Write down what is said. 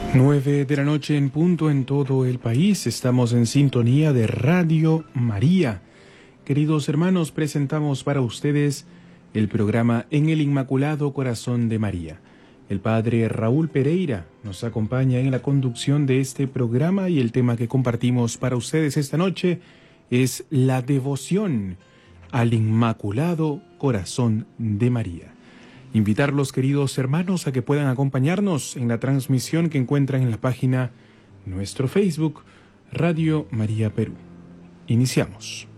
9 de la noche en punto en todo el país. Estamos en sintonía de Radio María. Queridos hermanos, presentamos para ustedes el programa En el Inmaculado Corazón de María. El padre Raúl Pereira nos acompaña en la conducción de este programa y el tema que compartimos para ustedes esta noche es la devoción al Inmaculado Corazón de María. Invitarlos, queridos hermanos, a que puedan acompañarnos en la transmisión que encuentran en la página nuestro Facebook, Radio María Perú. Iniciamos.